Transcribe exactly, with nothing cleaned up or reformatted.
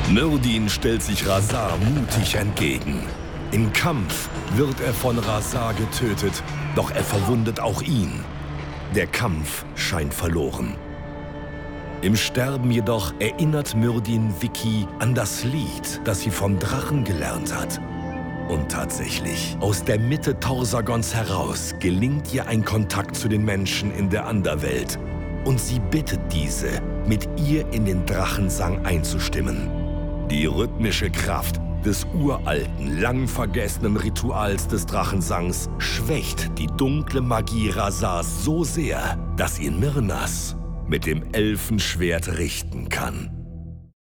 Myrdin stellt sich Ra-Zar mutig entgegen. Im Kampf wird er von Ra-Zar getötet, doch er verwundet auch ihn. Der Kampf scheint verloren. Im Sterben jedoch erinnert Myrdin Vicky an das Lied, das sie vom Drachen gelernt hat. Und tatsächlich, aus der Mitte Torsagons heraus gelingt ihr ein Kontakt zu den Menschen in der Anderwelt. Und sie bittet diese, mit ihr in den Drachensang einzustimmen. Die rhythmische Kraft des uralten, lang vergessenen Rituals des Drachensangs schwächt die dunkle Magie Ra-Zars so sehr, dass ihn Myrnas mit dem Elfenschwert richten kann.